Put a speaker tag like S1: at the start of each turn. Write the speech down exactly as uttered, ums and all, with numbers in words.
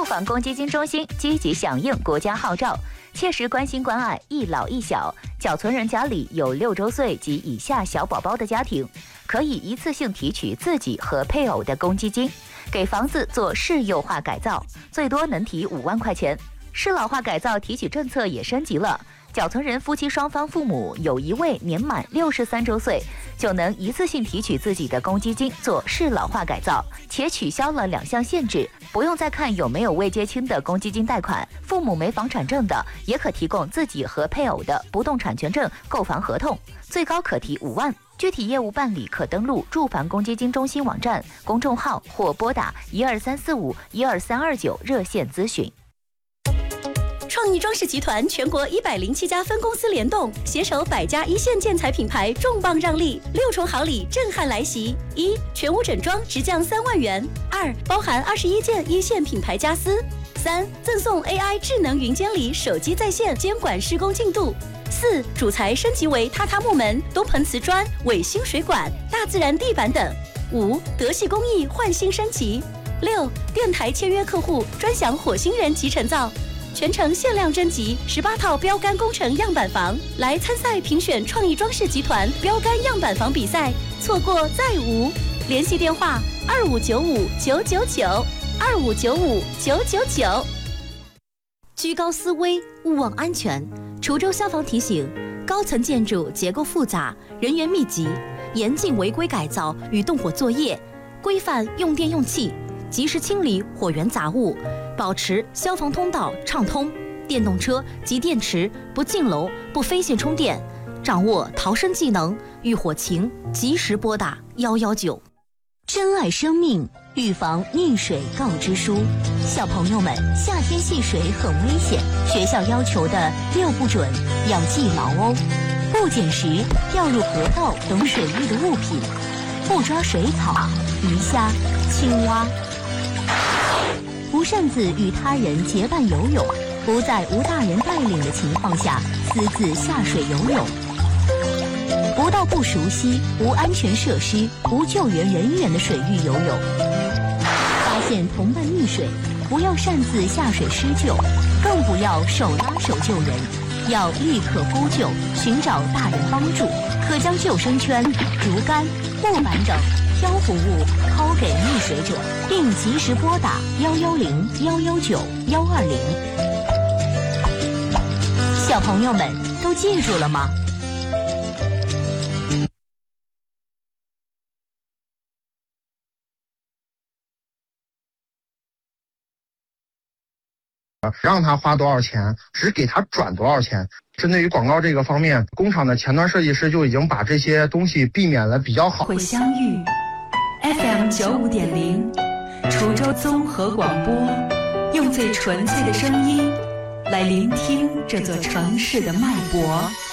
S1: 房公积金中心积极响应国家号召，切实关心关爱一老一小。缴存人家里有六周岁及以下小宝宝的家庭，可以一次性提取自己和配偶的公积金，给房子做适幼化改造，最多能提五万块钱。适老化改造提取政策也升级了。缴存人夫妻双方父母有一位年满六十三周岁，就能一次性提取自己的公积金做适老化改造，且取消了两项限制，不用再看有没有未结清的公积金贷款，父母没房产证的也可提供自己和配偶的不动产权证购房合同，最高可提五万。具体业务办理可登录住房公积金中心网站、公众号或拨打一二三四五一二三二九热线咨询。
S2: 创意装饰集团全国一百零七家分公司联动，携手百家一线建材品牌，重磅让利，六重好礼震撼来袭：一、全屋整装直降三万元；二、包含二十一件一线品牌家私；三、赠送 A I 智能云监理，手机在线监管施工进度；四、主材升级为榻榻木门、东盆瓷砖、伟星水管、大自然地板等；五、德系工艺焕新升级；六、电台签约客户专享火星人集成灶。全程限量征集十八套标杆工程样板房，来参赛评选创意装饰集团标杆样板房比赛，错过再无。联系电话二五九五九九九二五九五九九九。
S3: 居高思危，勿忘安全。滁州消防提醒：高层建筑结构复杂，人员密集，严禁违规改造与动火作业，规范用电用气，及时清理火源杂物。保持消防通道畅通，电动车及电池不进楼、不飞线充电，掌握逃生技能，遇火情及时拨打一一九。
S4: 珍爱生命，预防溺水告知书。小朋友们，夏天戏水很危险，学校要求的六不准要记牢哦：不捡拾掉入河道等水域的物品，不抓水草、鱼虾、青蛙。不擅自与他人结伴游泳，不在无大人带领的情况下私自下水游泳，不到不熟悉、无安全设施、无救援人员的水域游泳。发现同伴溺水，不要擅自下水施救，更不要手拉手救人，要立刻呼救，寻找大人帮助。可将救生圈、竹竿、木板等漂浮物抛给溺水者，并及时拨打幺幺零、幺幺九、幺二零。小朋友们都记住了吗？
S5: 让他花多少钱，只给他转多少钱。针对于广告这个方面，工厂的前端设计师就已经把这些东西避免了比较好。
S6: 会相遇 F M 九五点零，滁州综合广播，用最纯粹的声音来聆听这座城市的脉搏。